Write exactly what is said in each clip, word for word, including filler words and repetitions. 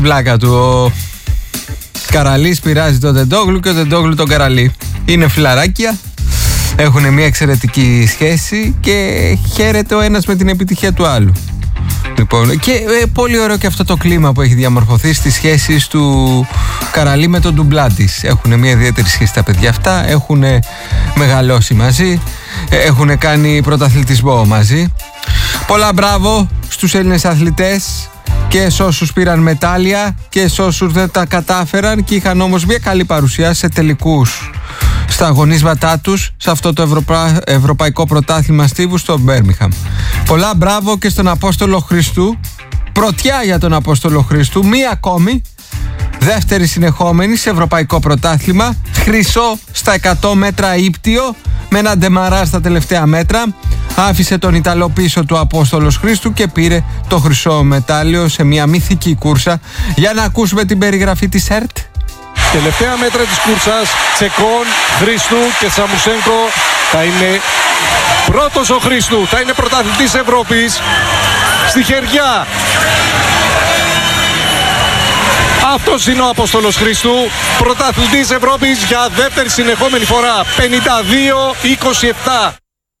Βλάκα του. Ο Καραλής πειράζει τον Τεντόγλου και ο Τεντόγλου τον Καραλή. Είναι φιλαράκια. Έχουν μια εξαιρετική σχέση και χαίρεται ο ένας με την επιτυχία του άλλου. Λοιπόν, και ε, πολύ ωραίο και αυτό το κλίμα που έχει διαμορφωθεί στις σχέσεις του Καραλή με τον ντουμπλά της. Έχουν μια ιδιαίτερη σχέση τα παιδιά αυτά, έχουν μεγαλώσει μαζί, έχουν κάνει πρωταθλητισμό μαζί. Πολλά μπράβο στους Έλληνες αθλητές και σε όσους πήραν μετάλλια και σε όσους δεν τα κατάφεραν και είχαν όμως μια καλή παρουσία σε τελικούς στα αγωνίσματά τους σε αυτό το Ευρωπα... Ευρωπαϊκό Πρωτάθλημα Στίβου στο Μπέρμιχαμ. Πολλά μπράβο και στον Απόστολο Χριστού. Πρωτιά για τον Απόστολο Χριστού. Μία ακόμη. Δεύτερη συνεχόμενη σε Ευρωπαϊκό Πρωτάθλημα. Χρυσό στα εκατό μέτρα ύπτιο. Με ένα ντεμαρά στα τελευταία μέτρα. Άφησε τον Ιταλό πίσω του Απόστολος Χρήστου και πήρε το χρυσό μετάλλιο σε μια μυθική κούρσα. Για να ακούσουμε την περιγραφή της ΕΡΤ. Τελευταία μέτρα της κούρσας, Τσεκών, Χρήστου και Σαμουσένκο. Θα είναι πρώτος ο Χρήστου, θα είναι πρωταθλητής Ευρώπης στη χεριά. Αυτός είναι ο Απόστολος Χρήστου, πρωταθλητής Ευρώπης για δεύτερη συνεχόμενη φορά, πενήντα δύο είκοσι επτά.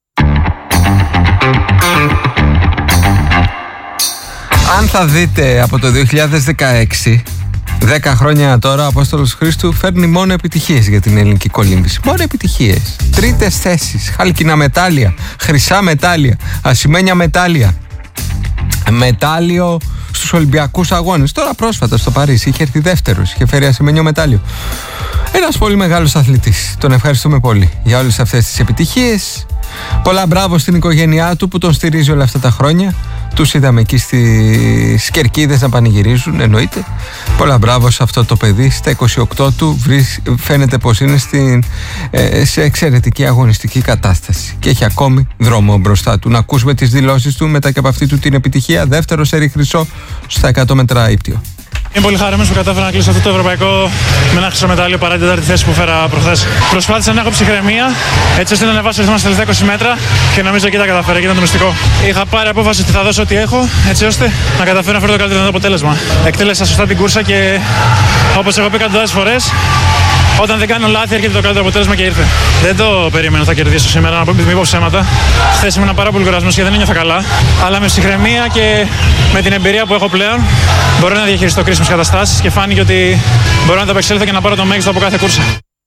Αν θα δείτε από το δύο χιλιάδες δεκαέξι, δέκα χρόνια τώρα, ο Απόστολος Χρήστου φέρνει μόνο επιτυχίες για την ελληνική κολύμβηση. Μόνο επιτυχίες. Τρίτες θέσεις, χάλκινα μετάλλια, χρυσά μετάλλια, ασημένια μετάλλια. Μετάλλιο στους Ολυμπιακούς Αγώνες. Τώρα πρόσφατα στο Παρίσι είχε έρθει δεύτερος, είχε φέρει ασημένιο μετάλλιο. Ένας πολύ μεγάλος αθλητής. Τον ευχαριστούμε πολύ για όλες αυτές τις επιτυχίες. Πολλά μπράβο στην οικογένειά του που τον στηρίζει όλα αυτά τα χρόνια. Τους είδαμε εκεί στις Κερκίδες να πανηγυρίζουν, εννοείται. Πολλά μπράβο σε αυτό το παιδί. Στα είκοσι οκτώ του φαίνεται πως είναι στην, ε, σε εξαιρετική αγωνιστική κατάσταση και έχει ακόμη δρόμο μπροστά του. Να ακούσουμε τις δηλώσεις του μετά και από αυτή του την επιτυχία. Δεύτερο σερί χρυσό στα εκατό μέτρα ύπτιο. Είμαι πολύ χαρούμενος που κατάφερα να κλείσω αυτό το ευρωπαϊκό με ένα χρυσό μετάλλιο παρά την τέταρτη θέση που φέρα προχθές. Προσπάθησα να έχω ψυχραιμία έτσι ώστε να ανεβάσω ρυθμό στα τελευταία είκοσι μέτρα και νομίζω εκεί τα καταφέρω και ήταν το μυστικό. Είχα πάρει απόφαση ότι θα δώσω ό,τι έχω έτσι ώστε να καταφέρω να φέρω το καλύτερο αποτέλεσμα. Εκτέλεσα σωστά την κούρσα και όπως έχω πει εκατοντάδες φορές, όταν δεν κάνω λάθη έρχεται το καλύτερο αποτέλεσμα και ήρθε. Δεν το περίμενα θα κερδίσω σήμερα, να μην πω ψέματα. Χθες ήμουν πάρα πολύ κουρασμένος και δεν ένιωθα καλά. Αλλά με ψυχραιμία και με την εμπειρία που έχω πλέον μπορώ να διαχειριστώ κρίσιμες καταστάσεις και φάνηκε ότι μπορώ να τα απεξέλθω και να πάρω το μέγιστο από κάθε κούρσα.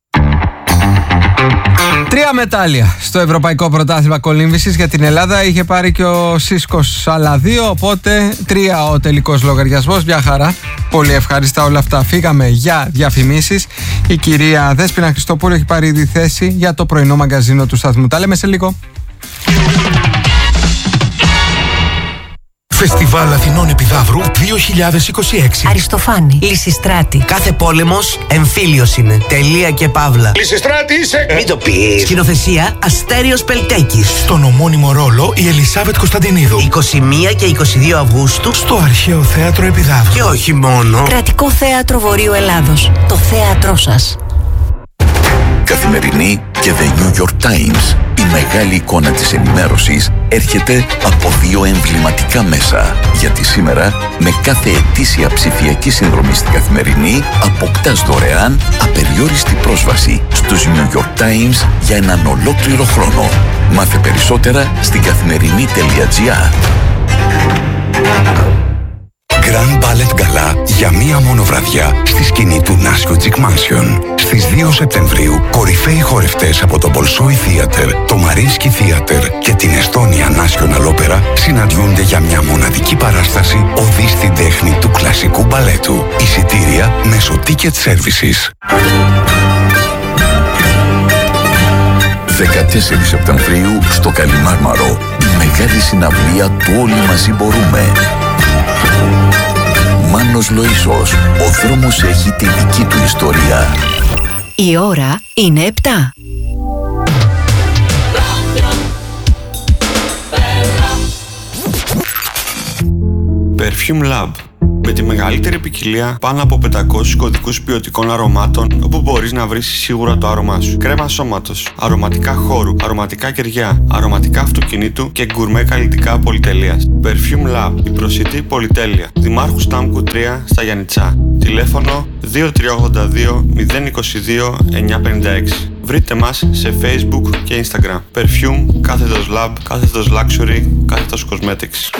Τρία μετάλλια στο Ευρωπαϊκό Πρωτάθλημα Κολύμβησης για την Ελλάδα. Είχε πάρει και ο Σίσκος άλλα δύο, οπότε τρία ο τελικός λογαριασμός. Μια χαρά. Πολύ ευχάριστα όλα αυτά. Φύγαμε για διαφημίσεις. Η κυρία Δέσποινα Χριστοπούλου έχει πάρει ήδη θέση για το πρωινό μαγκαζίνο του σταθμού. Τα λέμε σε λίγο. Φεστιβάλ Αθηνών Επιδαύρου δύο χιλιάδες είκοσι έξι. Αριστοφάνη, Λυσιστράτη. Κάθε πόλεμος εμφύλιος είναι. Τελεία και παύλα. Λυσιστράτη είσαι! Μην το πεις. Σκηνοθεσία Αστέριος Πελτέκης. Στον ομώνυμο ρόλο η Ελισάβετ Κωνσταντινίδου. είκοσι μία και είκοσι δύο Αυγούστου. Στο Αρχαίο Θέατρο Επιδαύρου. Και όχι μόνο. Κρατικό Θέατρο Βορείου Ελλάδος. Το θέατρό σας. Καθημερινή και The New York Times. Η μεγάλη εικόνα της ενημέρωσης έρχεται από δύο εμβληματικά μέσα. Γιατί σήμερα, με κάθε ετήσια ψηφιακή συνδρομή στην Καθημερινή, αποκτάς δωρεάν απεριόριστη πρόσβαση στους New York Times για έναν ολόκληρο χρόνο. Μάθε περισσότερα στην καθημερινή.gr. Grand Ballet Gala για μία μόνο βραδιά στη σκηνή του Νάσιο Τζικ Mansion. Στις δύο Σεπτεμβρίου, κορυφαίοι χορευτές από το Bolshoi Theater, το Mariinsky Theater και την Estonia National Opera συναντιούνται για μια μοναδική παράσταση οδή στην τέχνη του κλασικού μπαλέτου. Εισιτήρια μέσω Ticket Services. δεκατέσσερις Σεπτεμβρίου στο Καλιμάρμαρο. Η μεγάλη συναυλία του Όλοι Μαζί Μπορούμε. Μάνος Λοΐσος, ο δρόμος έχει τη δική του ιστορία. Η ώρα είναι επτά. Perfume Lab. Με τη μεγαλύτερη ποικιλία πάνω από πεντακόσιους κωδικούς ποιοτικών αρωμάτων, όπου μπορείς να βρεις σίγουρα το άρωμά σου. Κρέμα σώματος, αρωματικά χώρου, αρωματικά κεριά, αρωματικά αυτοκινήτου και γκουρμέ καλλιτικά πολυτελείας. Perfume Lab, η προσιτή πολυτέλεια. Δημάρχου Στάμκου τρία στα Γιαννιτσά. Τηλέφωνο δύο τρία ογδόντα δύο μηδέν είκοσι δύο εννιακόσια πενήντα έξι. Βρείτε μας σε Facebook και Instagram. Perfume, κάθετος Lab, κάθετος Luxury, κάθετος Cosmetics.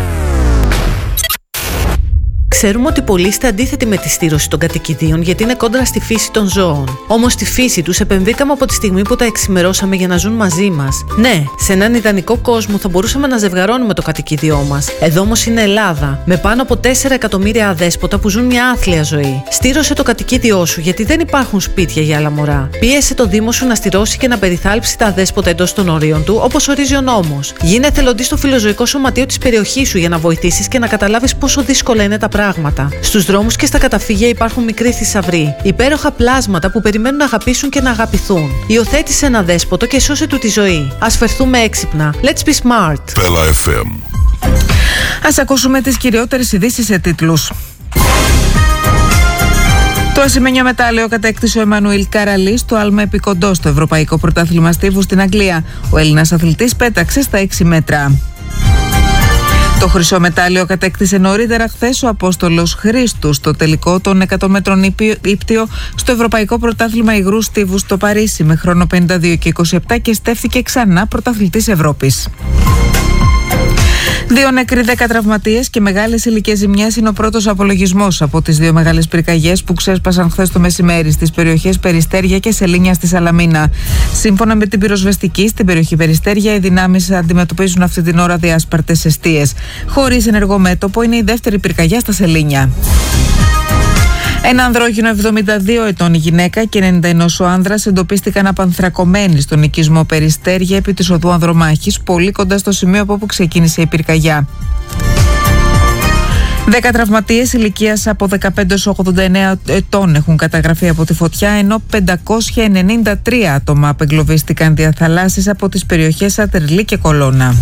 Ξέρουμε ότι πολλοί είστε αντίθετοι με τη στήρωση των κατοικιδίων γιατί είναι κόντρα στη φύση των ζώων. Όμως στη φύση τους επεμβήκαμε από τη στιγμή που τα εξημερώσαμε για να ζουν μαζί μας. Ναι, σε έναν ιδανικό κόσμο θα μπορούσαμε να ζευγαρώνουμε το κατοικίδιό μας. Εδώ όμως είναι Ελλάδα, με πάνω από τέσσερα εκατομμύρια αδέσποτα που ζουν μια άθλια ζωή. Στήρωσε το κατοικίδιό σου γιατί δεν υπάρχουν σπίτια για άλλα μωρά. Πίεσε το Δήμο σου να στηρώσει και να περιθάλψει τα αδέσποτα εντός των ορίων του, όπως ορίζει ο νόμος. Γίνε εθελοντής στο φιλοζωικό σωματείο της περιοχής σου για να βοηθήσεις και να καταλάβεις πόσο δύσκολα είναι τα πράγματα. Στους δρόμους και στα καταφύγια υπάρχουν μικροί θησαυροί, υπέροχα πλάσματα που περιμένουν να αγαπήσουν και να αγαπηθούν. Υιοθέτησε ένα δέσποτο και σώσε του τη ζωή. Ας φερθούμε έξυπνα. Let's be smart. Πέλα εφ εμ. Ας ακούσουμε τις κυριότερες ειδήσεις σε τίτλους. Το ασημένιο μετάλλιο κατέκτησε ο Εμμανουήλ Καραλή στο άλμα επικοντό στο Ευρωπαϊκό Πρωτάθλημα Στίβου στην Αγγλία. Ο Έλληνας αθλητής πέταξε στα έξι μέτρα. Το χρυσό μετάλλιο κατέκτησε νωρίτερα χθες ο Απόστολος Χρήστου στο τελικό των εκατό μέτρων ύπτιο στο Ευρωπαϊκό Πρωτάθλημα Υγρού Στίβου στο Παρίσι με χρόνο πενήντα δύο και είκοσι επτά και στέφθηκε ξανά πρωταθλητής Ευρώπης. Δύο νεκροί, δέκα τραυματίες και μεγάλες ηλικές ζημιές είναι ο πρώτος απολογισμός από τις δύο μεγάλες πυρκαγιές που ξέσπασαν χθες το μεσημέρι στις περιοχές Περιστέρια και Σελήνια στη Σαλαμίνα. Σύμφωνα με την πυροσβεστική, στην περιοχή Περιστέρια οι δυνάμεις αντιμετωπίζουν αυτή την ώρα διάσπαρτες εστίες. Χωρίς ενεργό μέτωπο είναι η δεύτερη πυρκαγιά στα Σελήνια. Ένα ανδρόγυνο εβδομήντα δύο ετών η γυναίκα και ενενήντα ένα ο άνδρας εντοπίστηκαν απανθρακωμένοι στον οικισμό Περιστέρια επί της οδού Ανδρομάχης, πολύ κοντά στο σημείο από όπου ξεκίνησε η πυρκαγιά. Δέκα τραυματίες ηλικίας από δεκαπέντε έως ογδόντα εννέα ετών έχουν καταγραφεί από τη φωτιά, ενώ πεντακόσια ενενήντα τρία άτομα απεγκλωβίστηκαν διαθαλάσσης από τις περιοχές Ατερλή και Κολώνα.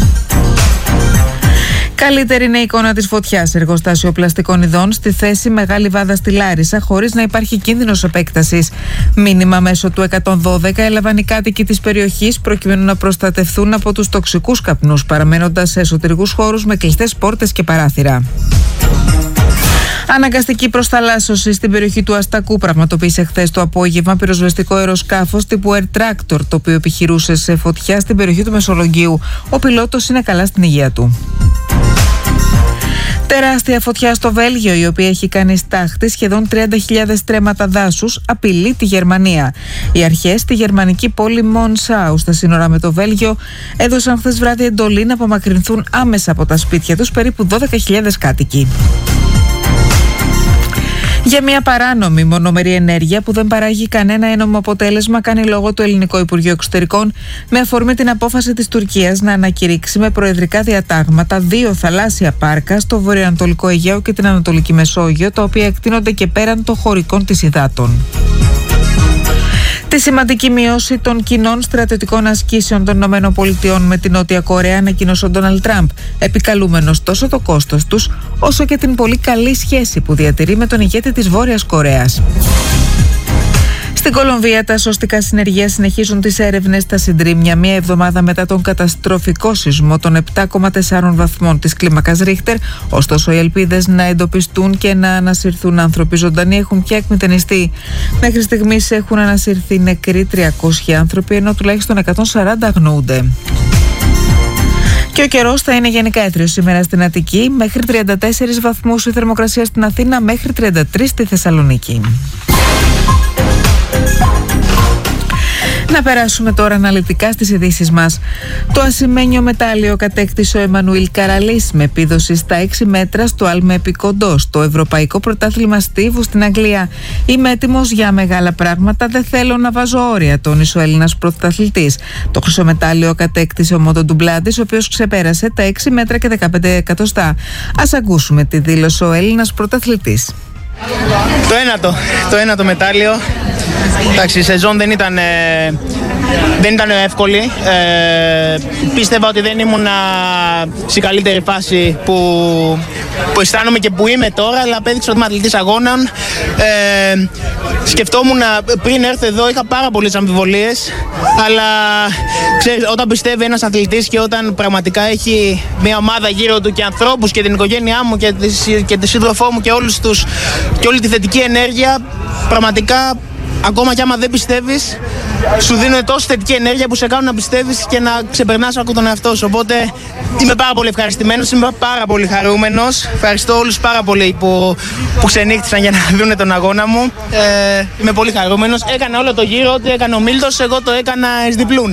Καλύτερη είναι η εικόνα της φωτιάς. Εργοστάσιο πλαστικών ειδών στη θέση Μεγάλη Βάδα στη Λάρισα, χωρίς να υπάρχει κίνδυνος επέκτασης. Μήνυμα μέσω του εκατόν δώδεκα έλαβαν οι κάτοικοι της περιοχής προκειμένου να προστατευθούν από τους τοξικούς καπνούς, παραμένοντας σε εσωτερικούς χώρους με κλειστές πόρτες και παράθυρα. Αναγκαστική προθαλάσσωση στην περιοχή του Αστακού πραγματοποίησε χθες το απόγευμα πυροσβεστικό αεροσκάφος τύπου Air Tractor, το οποίο επιχειρούσε σε φωτιά στην περιοχή του Μεσολογγίου. Ο πιλότος είναι καλά στην υγεία του. Τεράστια φωτιά στο Βέλγιο, η οποία έχει κάνει στάχτη σχεδόν τριάντα χιλιάδες στρέμματα δάσους, απειλεί τη Γερμανία. Οι αρχές στη γερμανική πόλη Μονσάου, στα σύνορα με το Βέλγιο, έδωσαν χθες βράδυ εντολή να απομακρυνθούν άμεσα από τα σπίτια τους περίπου δώδεκα χιλιάδες κάτοικοι. Για μια παράνομη μονομερή ενέργεια που δεν παράγει κανένα ένομο αποτέλεσμα, κάνει λόγο το Ελληνικό Υπουργείο Εξωτερικών με αφορμή την απόφαση της Τουρκίας να ανακηρύξει με προεδρικά διατάγματα δύο θαλάσσια πάρκα στο βορειοανατολικό Αιγαίο και την Ανατολική Μεσόγειο, τα οποία εκτείνονται και πέραν των χωρικών της υδάτων. Τη σημαντική μείωση των κοινών στρατιωτικών ασκήσεων των ΗΠΑ με την Νότια Κορέα ανακοίνωσε ο Ντόναλντ Τραμπ, επικαλούμενος τόσο το κόστος τους, όσο και την πολύ καλή σχέση που διατηρεί με τον ηγέτη της Βόρειας Κορέας. Στην Κολομβία, τα σωστικά συνεργεία συνεχίζουν τις έρευνες στα συντρίμμια μία εβδομάδα μετά τον καταστροφικό σεισμό των επτά κόμμα τέσσερα βαθμών της κλίμακας Ρίχτερ. Ωστόσο, οι ελπίδες να εντοπιστούν και να ανασυρθούν άνθρωποι ζωντανοί έχουν πια εκμηδενιστεί. Μέχρι στιγμής έχουν ανασυρθεί νεκροί τριακόσιοι άνθρωποι, ενώ τουλάχιστον εκατόν σαράντα αγνοούνται. Και ο καιρός θα είναι γενικά έθριος σήμερα στην Αττική, μέχρι τριάντα τέσσερις βαθμούς η θερμοκρασία στην Αθήνα, μέχρι τριάντα τρεις στη Θεσσαλονίκη. Να περάσουμε τώρα αναλυτικά στις ειδήσεις μας. Το ασημένιο μετάλλιο κατέκτησε ο Εμμανουήλ Καραλής με επίδοση στα έξι μέτρα στο άλμα επικοντό στο Ευρωπαϊκό Πρωτάθλημα Στίβου στην Αγγλία. Είμαι έτοιμος για μεγάλα πράγματα, δεν θέλω να βάζω όρια, τόνισε ο Έλληνας πρωταθλητής. Το χρυσό μετάλλιο κατέκτησε ο Μότο Ντουμπλάντης, ο οποίος ξεπέρασε τα έξι μέτρα και δεκαπέντε εκατοστά. Ας ακούσουμε τι δήλωσε ο Έλληνας πρωταθλητής. Το ένατο, το ένατο μετάλλιο. Εντάξει, η σεζόν δεν ήταν, ε, δεν ήταν εύκολη. Ε, πίστευα ότι δεν ήμουν σε καλύτερη φάση που, που αισθάνομαι και που είμαι τώρα, αλλά απέδειξα ότι είμαι αθλητής αγώνων. Ε, σκεφτόμουν πριν έρθω εδώ, είχα πάρα πολλές αμφιβολίες, αλλά ξέρεις, όταν πιστεύει ένας αθλητής και όταν πραγματικά έχει μια ομάδα γύρω του και ανθρώπους και την οικογένειά μου και τη, και τη σύντροφό μου και, όλους τους, και όλη τη θετική ενέργεια, πραγματικά ακόμα κι άμα δεν πιστεύεις, σου δίνουν τόσο θετική ενέργεια που σε κάνουν να πιστεύεις και να ξεπερνάς από τον εαυτό σου. Οπότε είμαι πάρα πολύ ευχαριστημένος, είμαι πάρα πολύ χαρούμενος. Ευχαριστώ όλους πάρα πολύ που, που ξενύχτησαν για να δουν τον αγώνα μου. Ε, είμαι πολύ χαρούμενος. Έκανα όλο το γύρο, ό,τι έκανε ο Μίλτος, εγώ το έκανα εις διπλούν.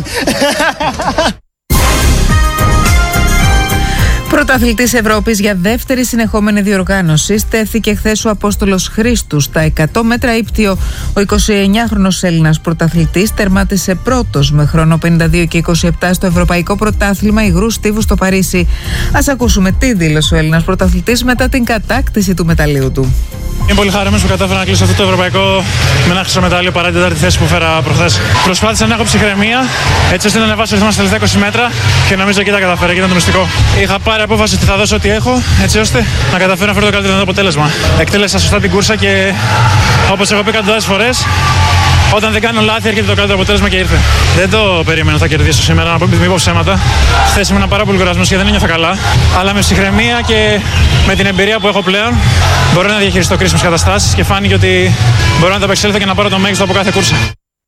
Πρωταθλητής Ευρώπης για δεύτερη συνεχόμενη διοργάνωση στέφθηκε χθες ο Απόστολος Χρήστου. Στα εκατό μέτρα ύπτιο, ο εικοσιεννιάχρονος Έλληνας πρωταθλητής τερμάτισε πρώτος με χρόνο πενήντα δύο και είκοσι επτά στο Ευρωπαϊκό Πρωτάθλημα Υγρού Στίβου στο Παρίσι. Ας ακούσουμε τι δήλωσε ο Έλληνας πρωταθλητής μετά την κατάκτηση του μεταλλίου του. Είμαι πολύ χαρούμενος που κατάφερα να κλείσω αυτό το ευρωπαϊκό με ένα χρυσό μετάλλιο παρά την τέταρτη θέση που φέρα προχθές. Προσπάθησα να έχω ψυχραιμία, έτσι ώστε να ανεβάσω ρυθμό στα τελευταία είκοσι μέτρα και νομίζω εκεί τα καταφέρω και ήταν το μυστικό. Είχα πάρει απόφαση ότι θα δώσω ό,τι έχω, έτσι ώστε να καταφέρω να φέρω το καλύτερο αποτέλεσμα. Εκτέλεσα σωστά την κούρσα και όπως έχω πει εκατοντάδες φορές, όταν δεν κάνω λάθη έρχεται το καλύτερο αποτέλεσμα και ήρθε. Δεν το περίμενα θα κερδίσω σήμερα, να μην πω ψέματα. Χθες ήμουν πάρα πολύ κουρασμένος και δεν ένιωθα καλά. Αλλά με ψυχραιμία και με την εμπειρία που έχω πλέον μπορώ να διαχειριστώ κρίσιμες καταστάσεις και φάνηκε ότι μπορώ να τα απεξέλθω και να πάρω το μέγιστο από κάθε κούρσα.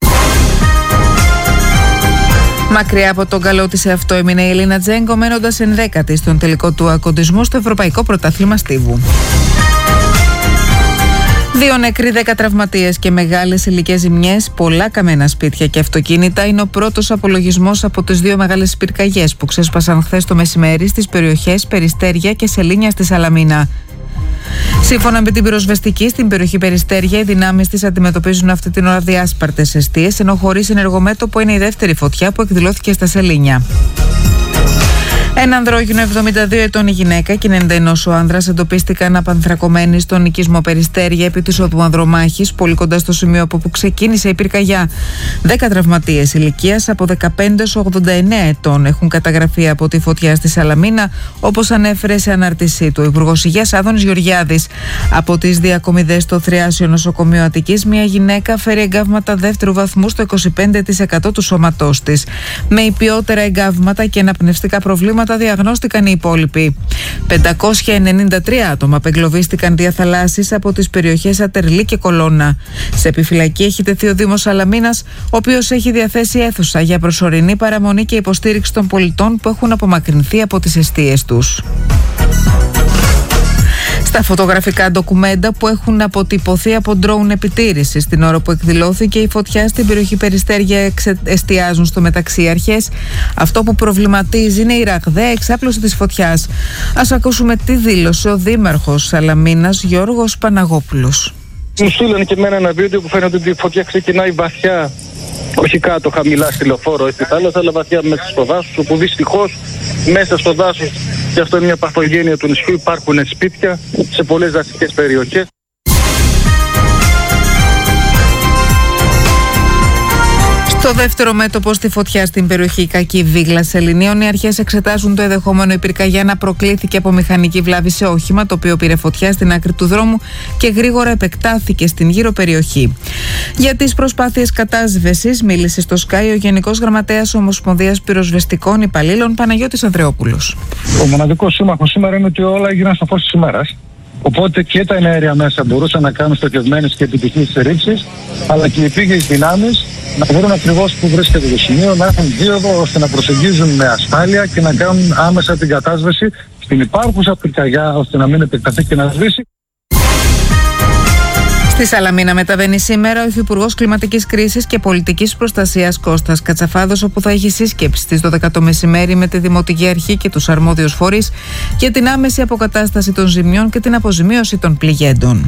Μακριά από τον καλό της εαυτό έμεινε η Ελίνα Τζέγκο, μένοντας ενδέκατη στον τελικό του ακοντισμού στο Ευρωπαϊκό Πρωτάθλημα Στίβου. Δύο νεκροί, δέκα τραυματίες και μεγάλες ηλικές ζημιές, πολλά καμένα σπίτια και αυτοκίνητα είναι ο πρώτος απολογισμός από τις δύο μεγάλες πυρκαγιές που ξέσπασαν χθες το μεσημέρι στις περιοχές Περιστέρια και Σελήνια στη Σαλαμίνα. Σύμφωνα με την πυροσβεστική, στην περιοχή Περιστέρια, οι δυνάμεις της αντιμετωπίζουν αυτή την ώρα διάσπαρτες εστίες, ενώ χωρίς ενεργομέτωπο είναι η δεύτερη φωτιά που εκδηλώθηκε στα Σελήνια. Ένα ανδρόγυνο εβδομήντα δύο ετών η γυναίκα και ενενήντα ένα ο άνδρας εντοπίστηκαν απανθρακωμένοι στον οικισμό Περιστέρια επί της οδού Ανδρομάχης, πολύ κοντά στο σημείο από που ξεκίνησε η πυρκαγιά. Δέκα τραυματίες ηλικίας από δεκαπέντε έως ογδόντα εννέα ετών έχουν καταγραφεί από τη φωτιά στη Σαλαμίνα, όπως ανέφερε σε ανάρτησή του ο Υπουργός Υγείας Άδωνης Γεωργιάδης. Από τις διακομιδές στο Θριάσιο Νοσοκομείο Αττικής, μια γυναίκα φέρει εγκάβματα δεύτερου βαθμού στο είκοσι πέντε τοις εκατό του σώματός της. Με υπιότερα εγκάβματα και αναπνευστικά προβλήματα διαγνώστηκαν οι υπόλοιποι. πεντακόσια ενενήντα τρία άτομα απεγκλωβίστηκαν διαθαλάσσης από τις περιοχές Ατερλή και Κολώνα. Σε επιφυλακή έχει τεθεί ο Δήμος Σαλαμίνας, ο οποίος έχει διαθέσει αίθουσα για προσωρινή παραμονή και υποστήριξη των πολιτών που έχουν απομακρυνθεί από τις εστίες τους. Στα φωτογραφικά ντοκουμέντα που έχουν αποτυπωθεί από ντρόουν επιτήρηση την ώρα που εκδηλώθηκε η φωτιά στην περιοχή Περιστέρια εστιάζουν στο μεταξύ αρχές. Αυτό που προβληματίζει είναι η ραγδαία εξάπλωση της φωτιάς. Ας ακούσουμε τι δήλωσε ο Δήμαρχος Σαλαμίνας Γιώργος Παναγόπουλος. Μου στείλανε και εμένα ένα βίντεο που φαίνεται ότι η φωτιά ξεκινάει βαθιά, όχι κάτω χαμηλά στη λεωφόρο ή στη θάλασσα, αλλά βαθιά μέσα στο δάσος, όπου δυστυχώς μέσα στο δάσος, και αυτό είναι μια παθογένεια του νησιού, υπάρχουν σπίτια σε πολλές δασικές περιοχές. Στο δεύτερο μέτωπο στη φωτιά στην περιοχή Κακή Βίγλα Σεληνίων, οι αρχές εξετάζουν το ενδεχόμενο η πυρκαγιά να προκλήθηκε από μηχανική βλάβη σε όχημα, το οποίο πήρε φωτιά στην άκρη του δρόμου και γρήγορα επεκτάθηκε στην γύρω περιοχή. Για τις προσπάθειες κατάσβεσης μίλησε στο Sky ο Γενικός Γραμματέας Ομοσπονδίας Πυροσβεστικών Υπαλλήλων Παναγιώτης Ανδρεόπουλος. Ο μοναδικός σύμμαχος σήμερα είναι ότι όλα έγιναν στο φως της ημέρας. Οπότε και τα εναέρια μέσα μπορούσαν να κάνουν στοχευμένες και επιτυχείς ρήψεις, αλλά και οι επίγειες δυνάμεις να βρουν ακριβώς που βρίσκεται το σημείο, να έχουν δίωδο ώστε να προσεγγίζουν με ασφάλεια και να κάνουν άμεσα την κατάσβεση στην υπάρχουσα πυρκαγιά, ώστε να μην επεκταθεί και να σβήσει. Στη Σαλαμίνα μεταβαίνει σήμερα ο Υφυπουργός Κλιματικής Κρίσης και Πολιτικής Προστασίας Κώστας Κατσαφάδος, όπου θα έχει σύσκεψη στις δώδεκα το μεσημέρι με τη Δημοτική Αρχή και τους αρμόδιους φορείς για την άμεση αποκατάσταση των ζημιών και την αποζημίωση των πληγέντων.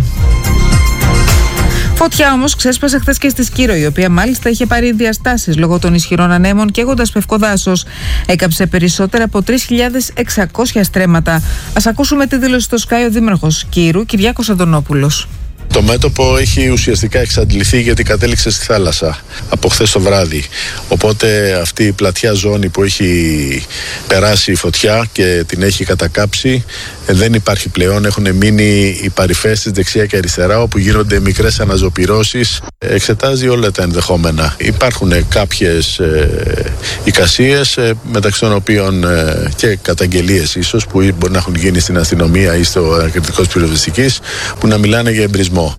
Φωτιά όμως ξέσπασε χθες και στη Σκύρο, η οποία μάλιστα είχε πάρει διαστάσεις λόγω των ισχυρών ανέμων και καίγοντας πευκοδάσος. Έκαψε περισσότερα από τρεις χιλιάδες εξακόσια στρέμματα. Ας ακούσουμε τι δήλωσε στο Sky ο Δήμαρχος Κύρου, Κυριάκος Αντωνόπουλος. Το μέτωπο έχει ουσιαστικά εξαντληθεί γιατί κατέληξε στη θάλασσα από χθες το βράδυ. Οπότε αυτή η πλατιά ζώνη που έχει περάσει η φωτιά και την έχει κατακάψει δεν υπάρχει πλέον. Έχουν μείνει οι παρυφές της δεξιά και αριστερά όπου γίνονται μικρές αναζωπυρώσεις. Εξετάζει όλα τα ενδεχόμενα. Υπάρχουν κάποιες ε, εικασίες ε, μεταξύ των οποίων ε, και καταγγελίες ίσως που μπορεί να έχουν γίνει στην αστυνομία ή στο ανακριτικό πυροσβεστικής που να μιλάνε για εμπρισμό.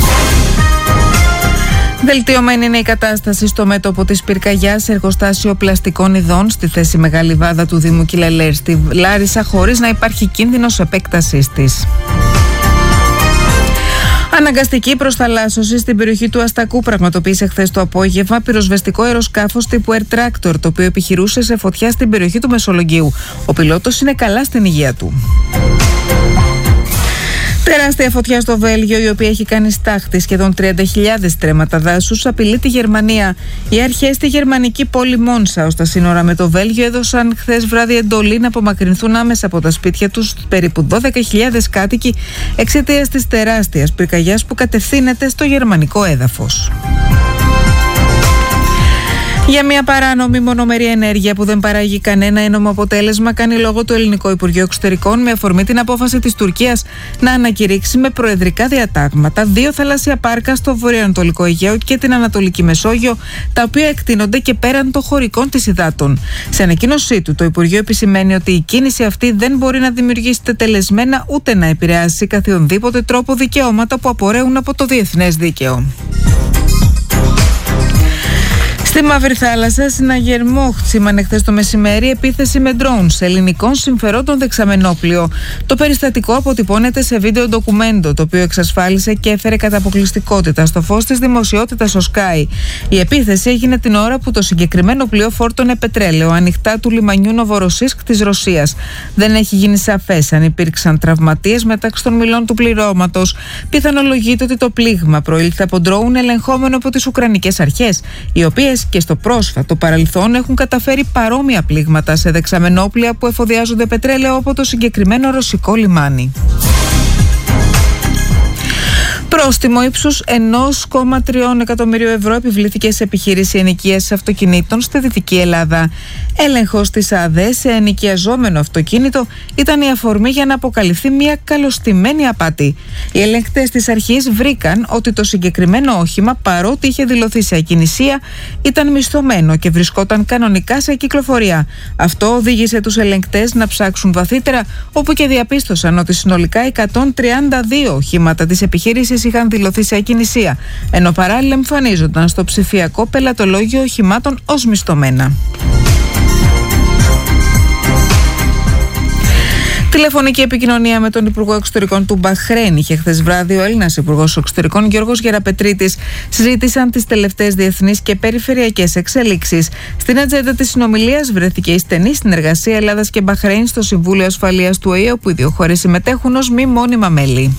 Βελτιωμένη είναι η κατάσταση στο μέτωπο της πυρκαγιάς σε εργοστάσιο πλαστικών ειδών στη θέση Μεγάλη Βάδα του Δήμου Κιλαλέρ στη Λάρισα, χωρίς να υπάρχει κίνδυνος επέκτασής της. Αναγκαστική προσθαλάσσωση στην περιοχή του Αστακού πραγματοποίησε χθες το απόγευμα πυροσβεστικό αεροσκάφος τύπου Air Tractor, το οποίο επιχειρούσε σε φωτιά στην περιοχή του Μεσολογγίου. Ο πιλότος είναι καλά στην υγεία του. Τεράστια φωτιά στο Βέλγιο, η οποία έχει κάνει στάχτη σχεδόν τριάντα χιλιάδες στρέμματα δάσους, απειλεί τη Γερμανία. Οι αρχές στη γερμανική πόλη Μόνσα, ως τα σύνορα με το Βέλγιο, έδωσαν χθες βράδυ εντολή να απομακρυνθούν άμεσα από τα σπίτια τους περίπου δώδεκα χιλιάδες κάτοικοι εξαιτίας της τεράστιας πυρκαγιάς που κατευθύνεται στο γερμανικό έδαφος. Για μια παράνομη μονομερή ενέργεια που δεν παράγει κανένα ένομο αποτέλεσμα, κάνει λόγο το Ελληνικό Υπουργείο Εξωτερικών με αφορμή την απόφαση της Τουρκίας να ανακηρύξει με προεδρικά διατάγματα δύο θαλάσσια πάρκα στο βορειοανατολικό Αιγαίο και την Ανατολική Μεσόγειο, τα οποία εκτείνονται και πέραν των χωρικών της υδάτων. Σε ανακοίνωσή του, το Υπουργείο επισημαίνει ότι η κίνηση αυτή δεν μπορεί να δημιουργήσει τετελεσμένα ούτε να επηρεάσει καθιονδήποτε τρόπο δικαιώματα που απορρέουν από το διεθνές δίκαιο. Στη Μαύρη Θάλασσα, συναγερμό χτίσιμανε χθες το μεσημέρι επίθεση με ντρόουν σε ελληνικών συμφερόντων δεξαμενόπλιο. Το περιστατικό αποτυπώνεται σε βίντεο ντοκουμέντο, το οποίο εξασφάλισε και έφερε κατά αποκλειστικότητα στο φως της δημοσιότητας ο Sky. Η επίθεση έγινε την ώρα που το συγκεκριμένο πλοίο φόρτωνε πετρέλαιο ανοιχτά του λιμανιού Νοβοροσίσκ της Ρωσίας. Δεν έχει γίνει σαφές αν υπήρξαν τραυματίες μεταξύ των μηλών του πληρώματος. Πιθανολογείται ότι το πλήγμα προήλθε από ντρόουν ελεγχόμενο από τις Ουκρανικές αρχές, οι οποίες και στο πρόσφατο παρελθόν έχουν καταφέρει παρόμοια πλήγματα σε δεξαμενόπλια που εφοδιάζονται πετρέλαιο από το συγκεκριμένο ρωσικό λιμάνι. Πρόστιμο ύψους ενός κόμμα τρία εκατομμυρίου ευρώ επιβλήθηκε σε επιχείρηση ενοικίασης αυτοκινήτων στη Δυτική Ελλάδα. Έλεγχος της ΑΔΕ σε ενοικιαζόμενο αυτοκίνητο ήταν η αφορμή για να αποκαλυφθεί μια καλοστημένη απάτη. Οι ελεγκτές της αρχής βρήκαν ότι το συγκεκριμένο όχημα, παρότι είχε δηλωθεί σε ακινησία, ήταν μισθωμένο και βρισκόταν κανονικά σε κυκλοφορία. Αυτό οδήγησε τους ελεγκτές να ψάξουν βαθύτερα, όπου και διαπίστωσαν ότι συνολικά εκατόν τριάντα δύο οχήματα της επιχείρησης είχαν δηλωθεί σε ακινησία, ενώ παράλληλα εμφανίζονταν στο ψηφιακό πελατολόγιο οχημάτων ως μισθωμένα. Τηλεφωνική επικοινωνία με τον Υπουργό Εξωτερικών του Μπαχρέιν είχε χθες βράδυ ο Έλληνας Υπουργός Εξωτερικών Γιώργος Γεραπετρίτης. Συζήτησαν τις τελευταίες διεθνείς και περιφερειακές εξελίξεις. Στην ατζέντα της συνομιλίας βρέθηκε η στενή συνεργασία Ελλάδας και Μπαχρέιν στο Συμβούλιο Ασφαλείας του Ο Ε Ε, όπου οι δύο χώρες συμμετέχουν ως μη μόνιμα μέλη.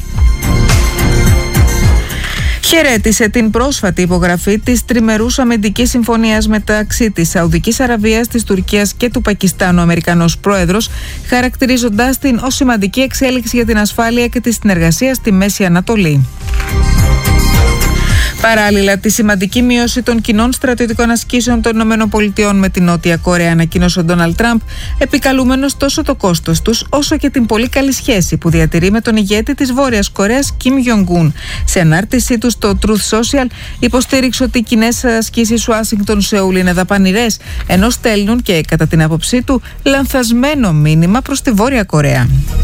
Χαιρέτησε την πρόσφατη υπογραφή της τριμερούς αμυντικής συμφωνίας μεταξύ της Σαουδικής Αραβίας, της Τουρκίας και του Πακιστάν ο Αμερικανός πρόεδρος, χαρακτηρίζοντάς την ως σημαντική εξέλιξη για την ασφάλεια και τη συνεργασία στη Μέση Ανατολή. Παράλληλα, τη σημαντική μείωση των κοινών στρατιωτικών ασκήσεων των ΗΠΑ με την Νότια Κορέα ανακοίνωσε ο Ντόναλντ Τραμπ, επικαλούμενος τόσο το κόστος τους όσο και την πολύ καλή σχέση που διατηρεί με τον ηγέτη της Βόρειας Κορέας, Κιμ Γιονγκούν. Σε ανάρτησή του στο Truth Social, υποστήριξε ότι οι κοινές ασκήσεις Ουάσιγκτον-Σεούλ είναι δαπανηρές, ενώ στέλνουν και, κατά την άποψή του, λανθασμένο μήνυμα προς τη Βόρεια Κορέα.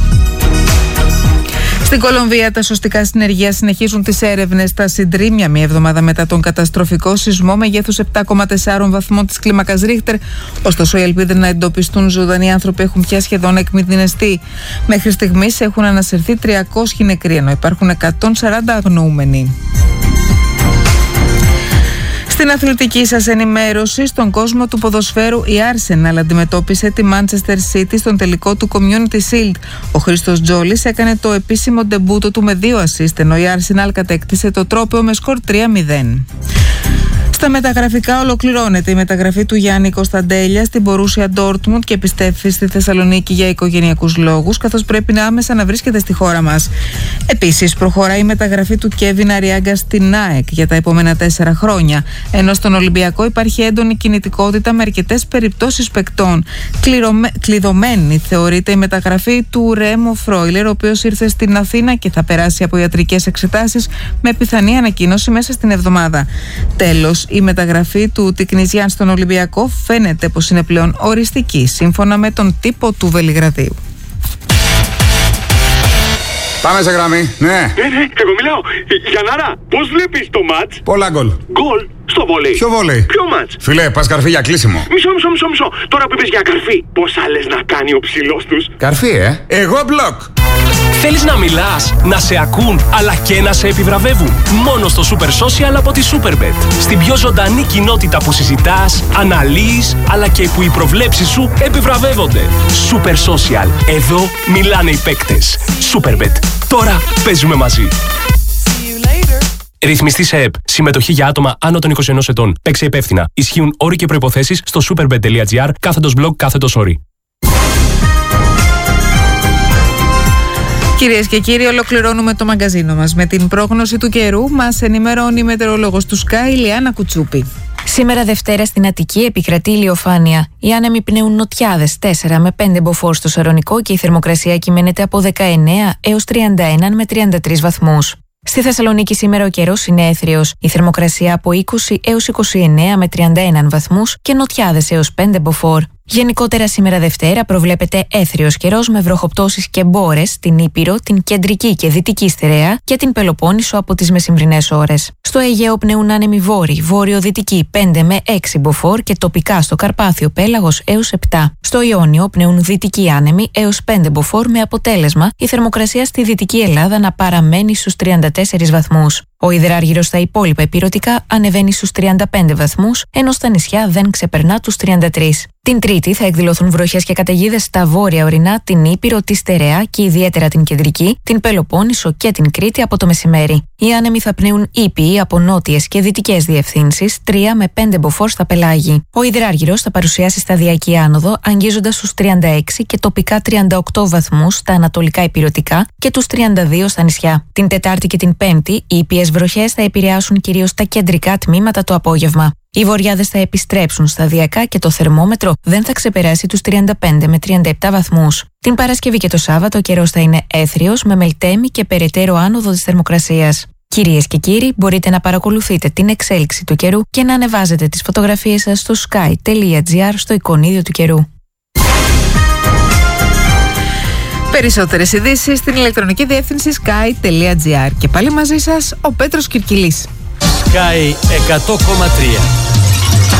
Στην Κολομβία, τα σωστικά συνεργεία συνεχίζουν τις έρευνες στα συντρίμμια μία εβδομάδα μετά τον καταστροφικό σεισμό μεγέθους επτά κόμμα τέσσερα βαθμών της κλίμακας Ρίχτερ. Ωστόσο, οι ελπίδες να εντοπιστούν ζωντανοί άνθρωποι έχουν πια σχεδόν εκμηδενιστεί. Μέχρι στιγμής έχουν ανασυρθεί τριακόσιοι νεκροί, ενώ υπάρχουν εκατόν σαράντα αγνοούμενοι. Στην αθλητική σας ενημέρωση, στον κόσμο του ποδοσφαίρου, η Arsenal αντιμετώπισε τη Manchester City στον τελικό του Community Shield. Ο Χρήστος Τζόλης έκανε το επίσημο ντεμπούτο του με δύο ασίστ, ενώ η Arsenal κατέκτησε το τρόπαιο με σκορ τρία μηδέν. Στα μεταγραφικά ολοκληρώνεται η μεταγραφή του Γιάννη Κωνσταντέλια στην Μπορούσια Ντόρτμουντ και επιστρέφει στη Θεσσαλονίκη για οικογενειακούς λόγους, καθώς πρέπει να άμεσα να βρίσκεται στη χώρα μας. Επίσης, προχωράει η μεταγραφή του Κέβιν Αριάγκα στην ΑΕΚ για τα επόμενα τέσσερα χρόνια. Ενώ στον Ολυμπιακό υπάρχει έντονη κινητικότητα με αρκετές περιπτώσεις παικτών. Κληρωμέ... Κλειδωμένη θεωρείται η μεταγραφή του Ρέμο Φρόιλερ, ο οποίος ήρθε στην Αθήνα και θα περάσει από ιατρικές εξετάσεις με πιθανή ανακοίνωση μέσα στην εβδομάδα. Τέλος, η μεταγραφή του Τικνιζιάν στον Ολυμπιακό φαίνεται πως είναι πλέον οριστική, σύμφωνα με τον τύπο του Βελιγραδίου. Πάμε σε γραμμή, ναι. Ναι, ναι, εγώ μιλάω. Γιαννάρα, πώς βλέπεις το μάτς? Πολλά γκολ. Γκολ στο βόλεϊ. Ποιο βόλεϊ? Ποιο μάτς? Φιλέ, πας καρφί για κλείσιμο. Μισό, μισό, μισό, μισό. Τώρα που είπες για καρφί, πόσα λες να κάνει ο ψηλός τους? Καρφί, ε. Εγώ μπλοκ. Θέλεις να μιλάς, να σε ακούν, αλλά και να σε επιβραβεύουν? Μόνο στο Super Social από τη Superbet. Στην πιο ζωντανή κοινότητα που συζητάς, αναλύεις, αλλά και που οι προβλέψεις σου επιβραβεύονται. Super Social. Εδώ μιλάνε οι παίκτες. Superbet. Τώρα παίζουμε μαζί. Ρυθμιστή σε ΕΠ. Συμμετοχή για άτομα άνω των είκοσι ενός ετών. Παίξε υπεύθυνα. Ισχύουν όροι και προϋποθέσεις στο superbet.gr κάθετος blog κάθετος όροι. Κυρίες και κύριοι, ολοκληρώνουμε το μαγκαζίνο μας. Με την πρόγνωση του καιρού μας ενημερώνει η μετεωρολόγος του Sky, Ηλιάνα Κουτσούπη. Σήμερα Δευτέρα στην Αττική επικρατεί ηλιοφάνεια. Οι άνεμοι πνέουν νοτιάδες τέσσερα με πέντε μποφόρ στο Σαρονικό και η θερμοκρασία κυμαίνεται από δεκαεννέα έως τριάντα ένα με τριάντα τρεις βαθμούς. Στη Θεσσαλονίκη σήμερα ο καιρός είναι έθριος. Η θερμοκρασία από είκοσι έως είκοσι εννέα με τριάντα ένα βαθμούς και νοτιάδες έως πέντε μποφόρ. Γενικότερα σήμερα Δευτέρα προβλέπεται έθριος καιρός με βροχοπτώσεις και μπόρες στην Ήπειρο, την κεντρική και δυτική στερεά και την Πελοπόννησο από τις μεσημβρινές ώρες. Στο Αιγαίο πνέουν άνεμοι βόρειοι, βόρειο-δυτικοί πέντε με έξι μποφόρ και τοπικά στο Καρπάθιο πέλαγος έως επτά. Στο Ιόνιο πνέουν δυτικοί άνεμοι έως πέντε μποφόρ με αποτέλεσμα η θερμοκρασία στη Δυτική Ελλάδα να παραμένει στους τριάντα τέσσερις βαθμούς. Ο υδράργυρος στα υπόλοιπα ηπειρωτικά ανεβαίνει στους τριάντα πέντε βαθμούς, ενώ στα νησιά δεν ξεπερνά τους τριάντα τρεις. Την Τρίτη θα εκδηλωθούν βροχές και καταιγίδες στα βόρεια ορεινά, την Ήπειρο, τη Στερεά και ιδιαίτερα την Κεντρική, την Πελοπόννησο και την Κρήτη από το μεσημέρι. Οι άνεμοι θα πνέουν ήπιοι από νότιες και δυτικές διευθύνσεις, τρία με πέντε μποφόρ στα πελάγη. Ο υδράργυρος θα παρουσιάσει σταδιακή άνοδο, αγγίζοντας τους τριάντα έξι και τοπικά τριάντα οκτώ βαθμούς στα ανατολικά ηπειρωτικά και τους τριάντα δύο στα νησιά. Την Τετάρτη και την Πέμπτη, οι ήπιες βροχές θα επηρεάσουν κυρίως τα κεντρικά τμήματα το απόγευμα. Οι βορειάδες θα επιστρέψουν σταδιακά και το θερμόμετρο δεν θα ξεπεράσει τους τριάντα πέντε με τριάντα επτά βαθμούς. Την Παρασκευή και το Σάββατο ο καιρός θα είναι έθριος με μελτέμι και περαιτέρω άνοδο της θερμοκρασίας. Κυρίες και κύριοι, μπορείτε να παρακολουθείτε την εξέλιξη του καιρού και να ανεβάζετε τις φωτογραφίες σας στο sky.gr στο εικονίδιο του καιρού. Περισσότερες ειδήσεις στην ηλεκτρονική διεύθυνση sky.gr. Και πάλι μαζί σας ο Πέτρος Κυρκυλής. Sky εκατό κόμμα τρία.